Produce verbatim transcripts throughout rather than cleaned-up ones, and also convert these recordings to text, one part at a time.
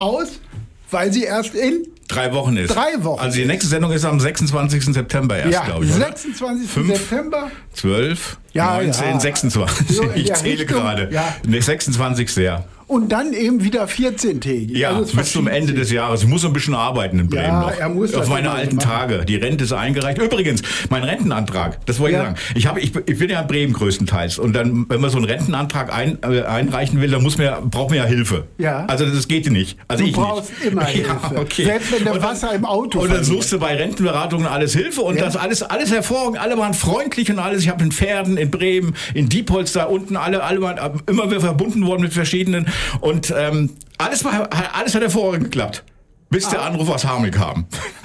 aus, weil sie erst in drei Wochen ist. Drei Wochen. Also die nächste Sendung ist am sechsundzwanzigsten September erst, ja, glaube ich. sechsundzwanzigsten September. zwölf, ja, neunzehn, ja. sechsundzwanzig. So ich zähle Richtung, gerade. Ja. sechsundzwanzigsten Ja. Und dann eben wieder vierzehntägig. Ja, also bis zum Ende des Jahres. Ich muss ein bisschen arbeiten in Bremen ja, noch. Er muss Auf meine alten machen. Tage. Die Rente ist eingereicht. Übrigens, mein Rentenantrag, das wollte ja. ich sagen. Ich, habe, ich, ich bin ja in Bremen größtenteils. Und dann, wenn man so einen Rentenantrag ein, äh, einreichen will, dann muss man, braucht man ja Hilfe. Ja. Also das geht nicht. Also du ich brauchst nicht. immer ja, Hilfe. Okay. Selbst wenn der und dann, Wasser im Auto Und dann verliert. suchst du bei Rentenberatungen alles Hilfe. Und ja. das alles, alles hervorragend. Alle waren freundlich und alles. Ich habe in Pferden, in Bremen, in Diepholz da unten, alle, alle waren immer wieder verbunden worden mit verschiedenen. Und ähm, Alles, war, alles hat hervorragend geklappt, bis der Anruf aus Hameln kam.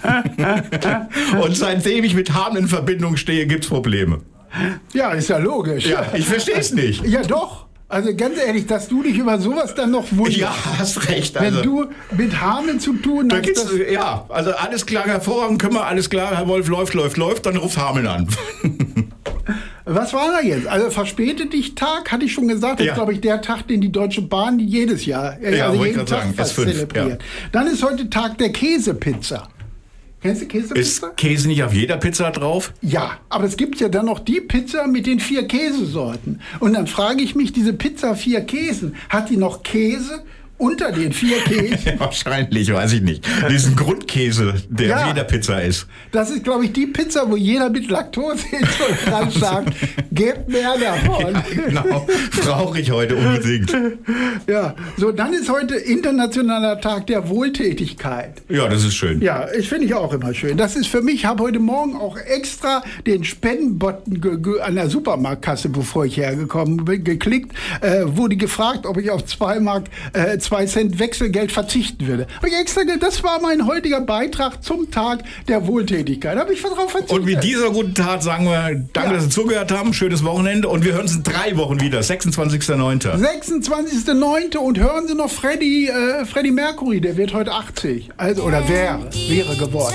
Und seitdem ich mit Hameln in Verbindung stehe, gibt es Probleme. Ja, ist ja logisch. Ja, ich verstehe es nicht. Ja, doch. Also ganz ehrlich, dass du dich über sowas dann noch wunderst. Ja, hast recht. Also, wenn du mit Hameln zu tun da hast. geht's, ja, also alles klar, hervorragend, können wir, alles klar, Herr Wolf, läuft, läuft, läuft, dann ruft Hameln an. Was war da jetzt? Also verspätet dich Tag, hatte ich schon gesagt. Das ja. ist, glaube ich, der Tag, den die Deutsche Bahn jedes Jahr, ja, also wollte jeden ich Tag sagen, fast S fünf, zelebriert. Ja. Dann ist heute Tag der Käsepizza. Kennst du Käsepizza? Ist Käse nicht auf jeder Pizza drauf? Ja, aber es gibt ja dann noch die Pizza mit den vier Käsesorten. Und dann frage ich mich, diese Pizza vier Käsen, hat die noch Käse unter den vier Käsen? Wahrscheinlich, weiß ich nicht. Diesen Grundkäse, der Ja. auf jeder Pizza ist. Das ist, glaube ich, die Pizza, wo jeder mit Laktoseintoleranz sagt, gebt mehr davon. Ja, genau, brauche ich heute unbedingt. Ja, so, dann ist heute Internationaler Tag der Wohltätigkeit. Ja, das ist schön. Ja, ich finde ich auch immer schön. Das ist für mich, ich habe heute Morgen auch extra den Spendenbutton ge- ge- an der Supermarktkasse, bevor ich hergekommen bin, geklickt, äh, wurde gefragt, ob ich auf zwei Mark, äh, zwei Cent Wechselgeld verzichten würde. Habe ich extra, ge- das war mein heutiger Beitrag zum Tag der Wohltätigkeit. Da habe ich darauf verzichtet. Und mit dieser guten Tat sagen wir, danke, Ja. dass Sie zugehört haben, schönes Wochenende und wir hören uns in drei Wochen wieder, sechsundzwanzigsten neunten sechsundzwanzigsten neunten und hören Sie noch Freddie, äh, Freddie Mercury, der wird heute achtzig. Also, oder wäre, wäre geworden.